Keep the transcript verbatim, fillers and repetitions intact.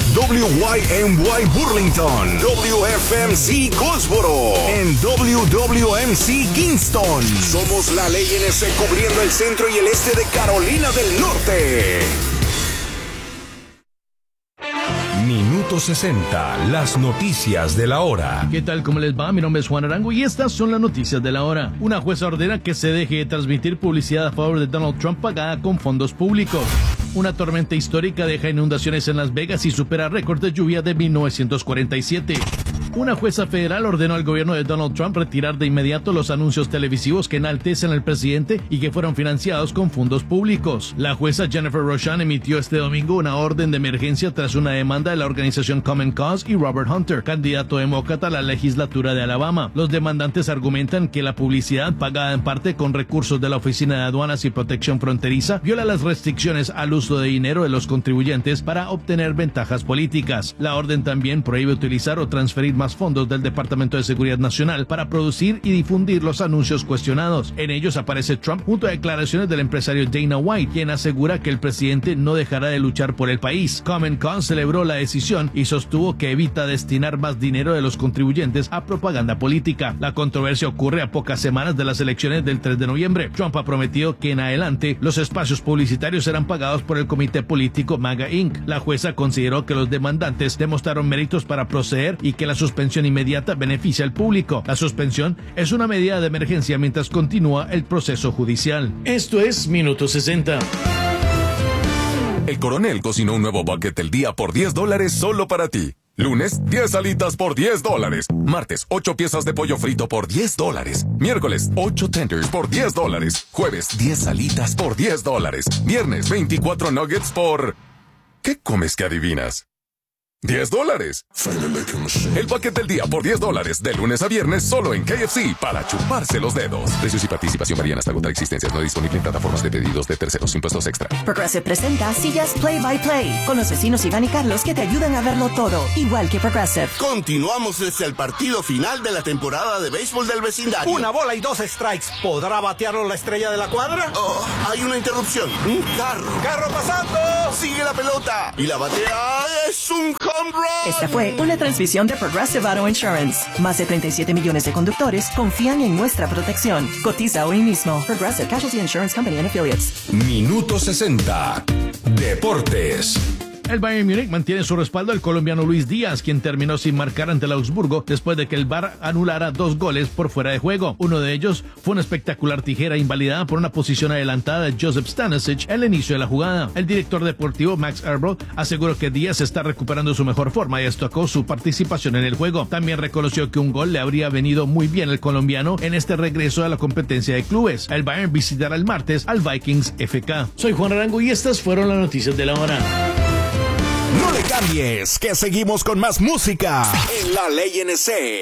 W Y M Y Burlington, W F M C Goldsboro, en W W M C Kingston. Somos la Ley N C cubriendo el centro y el este de Carolina del Norte. Minuto sesenta, las noticias de la hora. ¿Qué tal? ¿Cómo les va? Mi nombre es Juan Arango y estas son las noticias de la hora. Una jueza ordena que se deje de transmitir publicidad a favor de Donald Trump pagada con fondos públicos. Una tormenta histórica deja inundaciones en Las Vegas y supera récord de lluvia de mil novecientos cuarenta y siete. Una jueza federal ordenó al gobierno de Donald Trump retirar de inmediato los anuncios televisivos que enaltecen al presidente y que fueron financiados con fondos públicos. La jueza Jennifer Rochon emitió este domingo una orden de emergencia tras una demanda de la organización Common Cause y Robert Hunter, candidato demócrata a la legislatura de Alabama. Los demandantes argumentan que la publicidad, pagada en parte con recursos de la Oficina de Aduanas y Protección Fronteriza, viola las restricciones al uso de dinero de los contribuyentes para obtener ventajas políticas. La orden también prohíbe utilizar o transferir más fondos del Departamento de Seguridad Nacional para producir y difundir los anuncios cuestionados. En ellos aparece Trump junto a declaraciones del empresario Dana White, quien asegura que el presidente no dejará de luchar por el país. Common Cause celebró la decisión y sostuvo que evita destinar más dinero de los contribuyentes a propaganda política. La controversia ocurre a pocas semanas de las elecciones del tres de noviembre. Trump ha prometido que en adelante los espacios publicitarios serán pagados por el comité político MAGA incorporated. La jueza consideró que los demandantes demostraron méritos para proceder y que la suspensión inmediata beneficia al público. La suspensión es una medida de emergencia mientras continúa el proceso judicial. Esto es Minuto sesenta. El Coronel cocinó un nuevo bucket del día por diez dólares solo para ti. Lunes, diez alitas por diez dólares. Martes, ocho piezas de pollo frito por diez dólares. Miércoles, ocho tenders por diez dólares. Jueves, diez alitas por diez dólares. Viernes, veinticuatro nuggets por... ¿Qué comes que adivinas? diez dólares. El bucket del día por diez dólares, de lunes a viernes, solo en K F C, para chuparse los dedos. Precios y participación varían hasta agotar existencias. No disponible en plataformas de pedidos de terceros, impuestos extra. Progressive presenta Sillas Play by Play, con los vecinos Iván y Carlos que te ayudan a verlo todo, igual que Progressive. Continuamos desde el partido final de la temporada de béisbol del vecindario. Una bola y dos strikes. ¿Podrá batearlo la estrella de la cuadra? Oh, hay una interrupción. Un carro. ¡Carro pasando! Sigue la pelota. Y la batea es un home run. Esta fue una transmisión de Progressive Auto Insurance. Más de treinta y siete millones de conductores confían en nuestra protección. Cotiza hoy mismo. Progressive Casualty Insurance Company and Affiliates. Minuto sesenta. Deportes. El Bayern Múnich mantiene su respaldo al colombiano Luis Díaz, quien terminó sin marcar ante el Augsburgo después de que el V A R anulara dos goles por fuera de juego. Uno de ellos fue una espectacular tijera invalidada por una posición adelantada de Joseph Stanisic al inicio de la jugada. El director deportivo Max Eberl aseguró que Díaz está recuperando su mejor forma y destacó su participación en el juego. También reconoció que un gol le habría venido muy bien al colombiano en este regreso a la competencia de clubes. El Bayern visitará el martes al Vikings F K. Soy Juan Arango y estas fueron las noticias de la hora. No le cambies, que seguimos con más música en la Ley N C.